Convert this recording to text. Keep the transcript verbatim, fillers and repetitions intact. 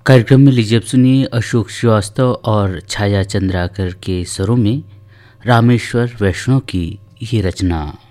कार्यक्रम में लीजिए अब सुनिए अशोक श्रीवास्तव और छाया चंद्राकर के स्वरों में रामेश्वर वैष्णव की ये रचना।